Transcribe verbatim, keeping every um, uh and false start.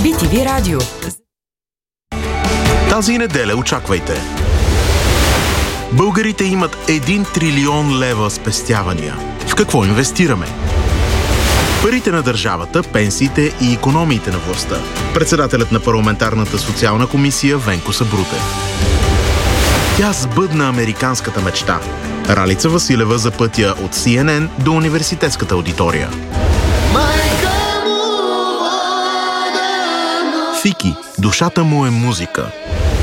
би ти ви радио. Тази неделя очаквайте. Българите имат един трилион лева спестявания. В какво инвестираме? Парите на държавата, пенсиите и икономиите на властта. Председателят на парламентарната социална комисия Венко Сабрутев. Тя сбъдна американската мечта. Ралица Василева за пътя от Си Ен Ен до университетската аудитория. Фики, душата му е музика.